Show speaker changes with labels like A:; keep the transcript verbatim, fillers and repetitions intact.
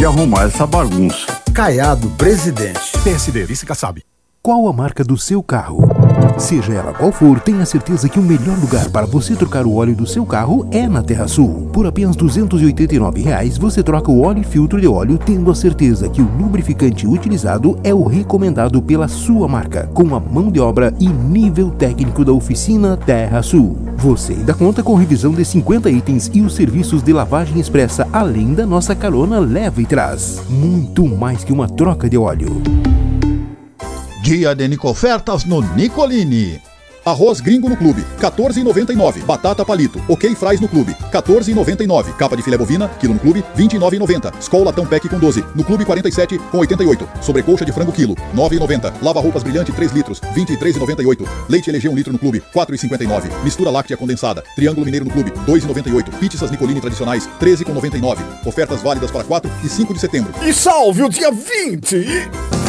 A: de arrumar essa bagunça.
B: Caiado, presidente.
C: P S D, vice Kassab.
D: Qual a marca do seu carro? Seja ela qual for, tenha certeza que o melhor lugar para você trocar o óleo do seu carro é na TerraSul. Por apenas duzentos e oitenta e nove reais, você troca o óleo e filtro de óleo, tendo a certeza que o lubrificante utilizado é o recomendado pela sua marca, com a mão de obra e nível técnico da oficina TerraSul. Você ainda conta com revisão de cinquenta itens e os serviços de lavagem expressa, além da nossa carona leva e traz. Muito mais que uma troca de óleo.
E: Dia de Nicofertas no Nicolini. Arroz gringo no clube, quatorze reais e noventa e nove centavos. Batata palito, ok fries no clube, quatorze reais e noventa e nove centavos. Capa de filé bovina, quilo no clube, vinte e nove reais e noventa centavos. Skol latão pack com doze, no clube quarenta e sete reais e oitenta e oito centavos. Sobrecoxa de frango quilo, nove reais e noventa centavos. Lava roupas brilhante três litros, vinte e três reais e noventa e oito centavos. Leite L G um litro no clube, quatro reais e cinquenta e nove centavos. Mistura láctea condensada, Triângulo Mineiro no clube, dois reais e noventa e oito centavos. Pizzas Nicolini tradicionais, treze reais e noventa e nove centavos. Ofertas válidas para quatro e cinco de setembro.
C: E salve o dia vinte!